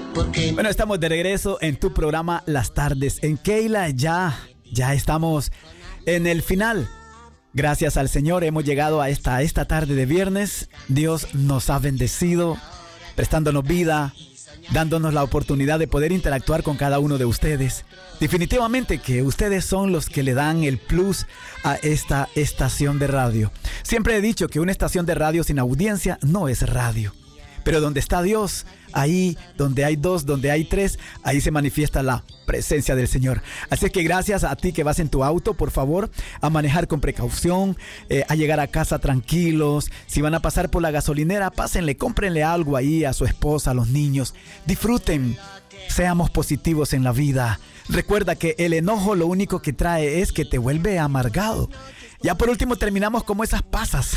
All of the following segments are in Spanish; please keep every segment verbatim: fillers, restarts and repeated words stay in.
Bueno, estamos de regreso en tu programa Las Tardes en Keila. Ya, ya estamos en el final. Gracias al Señor hemos llegado a esta, esta tarde de viernes. Dios nos ha bendecido, prestándonos vida, dándonos la oportunidad de poder interactuar con cada uno de ustedes. Definitivamente que ustedes son los que le dan el plus a esta estación de radio. Siempre he dicho que una estación de radio sin audiencia no es radio. Pero donde está Dios, ahí donde hay dos, donde hay tres, ahí se manifiesta la presencia del Señor. Así que gracias a ti que vas en tu auto, por favor, a manejar con precaución, eh, a llegar a casa tranquilos. Si van a pasar por la gasolinera, pásenle, cómprenle algo ahí a su esposa, a los niños. Disfruten, seamos positivos en la vida. Recuerda que el enojo lo único que trae es que te vuelve amargado. Ya por último terminamos como esas pasas.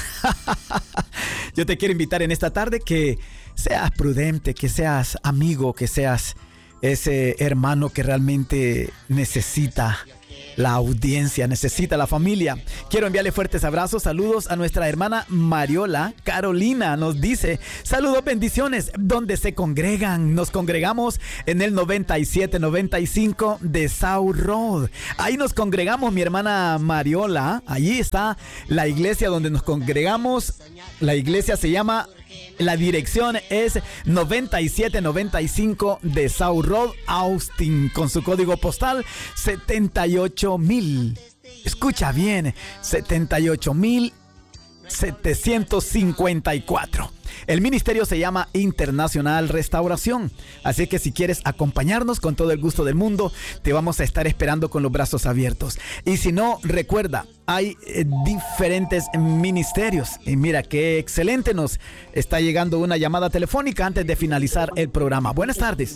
Yo te quiero invitar en esta tarde que seas prudente, que seas amigo, que seas ese hermano que realmente necesita la audiencia, necesita la familia. Quiero enviarle fuertes abrazos, saludos a nuestra hermana Mariola. Carolina nos dice, saludos, bendiciones, donde se congregan. Nos congregamos en el noventa y siete noventa y cinco de South Road. Ahí nos congregamos, mi hermana Mariola. Allí está la iglesia donde nos congregamos. La iglesia se llama... La dirección es noventa y siete noventa y cinco de South Road, Austin, con su código postal setenta y ocho mil. Escucha bien, setenta y ocho mil setecientos cincuenta y cuatro. El ministerio se llama Internacional Restauración. Así que si quieres acompañarnos, con todo el gusto del mundo, te vamos a estar esperando con los brazos abiertos. Y si no, recuerda, hay eh, diferentes ministerios. Y mira qué excelente, nos está llegando una llamada telefónica antes de finalizar el programa. Buenas tardes.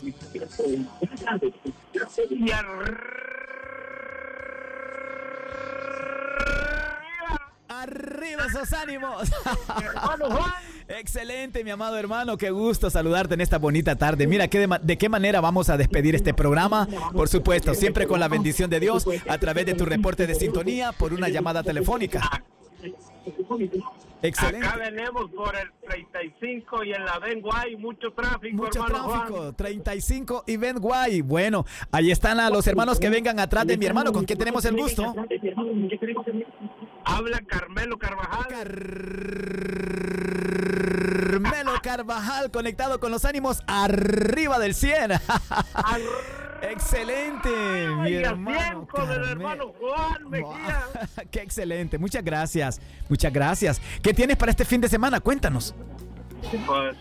Arriba esos ánimos. Hermano Juan. Excelente, mi amado hermano, qué gusto saludarte en esta bonita tarde. Mira, ¿qué de, de qué manera vamos a despedir este programa? Por supuesto, siempre con la bendición de Dios, a través de tu reporte de sintonía por una llamada telefónica. Excelente. Acá venimos por el treinta y cinco y en la Ben Guay, mucho tráfico, mucho hermano tráfico, Juan. treinta y cinco y Ben Guay. Bueno, ahí están a los hermanos que vengan atrás de mi hermano, con quien tenemos el gusto. Habla Carmelo Carvajal. Carmelo Carvajal, conectado con los ánimos arriba del cien. Excelente, mi hermano, con el hermano Juan Mejía. Qué excelente, muchas gracias, muchas gracias. ¿Qué tienes para este fin de semana? Cuéntanos. Pues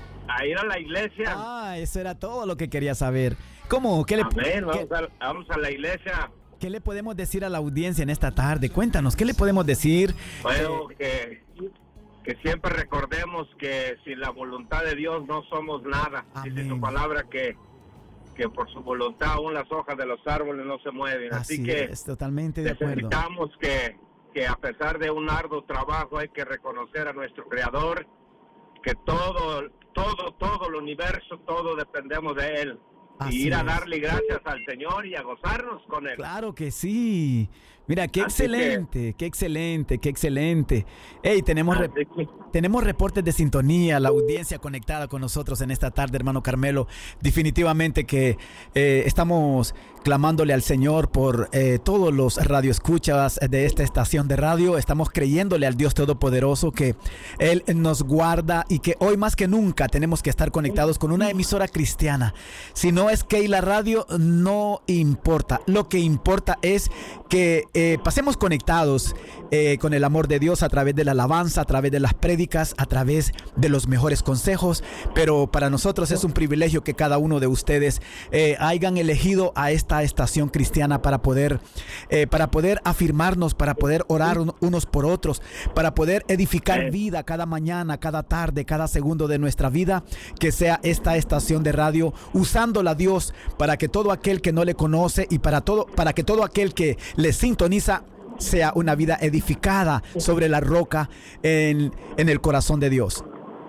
a ir a la iglesia. Ah, eso era todo lo que quería saber. ¿Cómo? ¿Qué le, Amén, vamos, qué, a, vamos a la iglesia. ¿Qué le podemos decir a la audiencia en esta tarde? Cuéntanos, ¿qué le podemos decir? Bueno, eh, que, que siempre recordemos que sin la voluntad de Dios no somos nada. Amén. Dice su palabra que, que por su voluntad aún las hojas de los árboles no se mueven. Así, Así que es, totalmente de acuerdo. Necesitamos que, que a pesar de un arduo trabajo hay que reconocer a nuestro Creador, que todo, todo, todo el universo, todo dependemos de Él. Así y ir a es. darle gracias al Señor y a gozarnos con Él. Claro que sí. Mira, qué Así excelente, que... qué excelente, qué excelente. Hey, tenemos, re... que... tenemos reportes de sintonía, la audiencia conectada con nosotros en esta tarde, hermano Carmelo. Definitivamente que eh, estamos clamándole al Señor por eh, todos los radioescuchas de esta estación de radio. Estamos creyéndole al Dios Todopoderoso que Él nos guarda y que hoy más que nunca tenemos que estar conectados con una emisora cristiana. Si no es Keila Radio, no importa. Lo que importa es que eh, pasemos conectados eh, con el amor de Dios a través de la alabanza, a través de las prédicas, a través de los mejores consejos. Pero para nosotros es un privilegio que cada uno de ustedes eh, hayan elegido a esta estación cristiana para poder, eh, para poder afirmarnos, para poder orar un, unos por otros, para poder edificar vida cada mañana, cada tarde, cada segundo de nuestra vida. Que sea esta estación de radio usándola Dios para que todo aquel que no le conoce y para todo, para que todo aquel que le sintoniza sea una vida edificada sobre la roca en, en el corazón de Dios.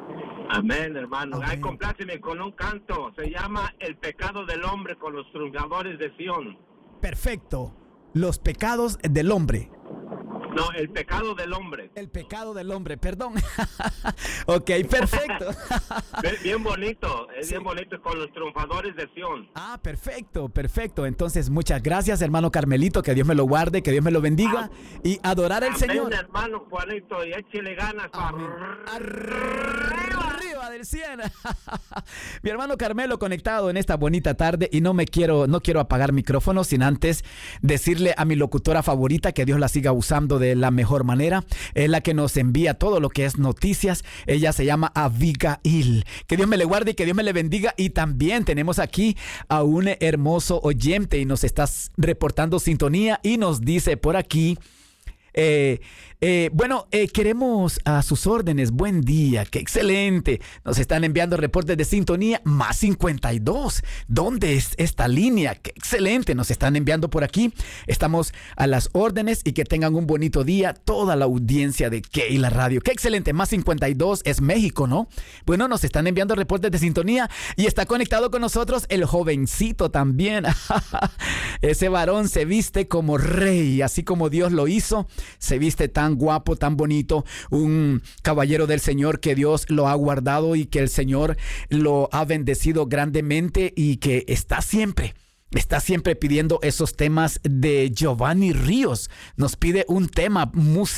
Amén, hermano. Amén. Ay, compláceme con un canto. Se llama El pecado del hombre con los trungadores de Sion. Perfecto. Los pecados del hombre. No, el pecado del hombre. El pecado del hombre, perdón. Ok, perfecto. Bien bonito, es Sí. bien bonito, con los triunfadores de Sion. Ah, perfecto, perfecto. Entonces, muchas gracias, hermano Carmelito. Que Dios me lo guarde, que Dios me lo bendiga. Y adorar al Amén, Señor. hermano Juanito, y échele ganas. Amén. para- Arriba, arriba del cien. Mi hermano Carmelo conectado en esta bonita tarde y no me quiero, no quiero apagar micrófono sin antes decirle a mi locutora favorita que Dios la siga usando de la mejor manera. Es la que nos envía todo lo que es noticias. Ella se llama Abigail. Que Dios me le guarde y que Dios me le bendiga. Y también tenemos aquí a un hermoso oyente y nos está reportando sintonía y nos dice por aquí. Eh, eh, bueno, eh, queremos a sus órdenes. Buen día, qué excelente. Nos están enviando reportes de sintonía más cincuenta y dos. ¿Dónde es esta línea? Qué excelente. Nos están enviando por aquí. Estamos a las órdenes y que tengan un bonito día. Toda la audiencia de Keila Radio. Qué excelente. Más cincuenta y dos es México, ¿no? Bueno, nos están enviando reportes de sintonía y está conectado con nosotros el jovencito también. Ese varón se viste como rey, así como Dios lo hizo. Se viste tan guapo, tan bonito, un caballero del Señor que Dios lo ha guardado y que el Señor lo ha bendecido grandemente y que está siempre, está siempre pidiendo esos temas de Giovanni Ríos. Nos pide un tema musical.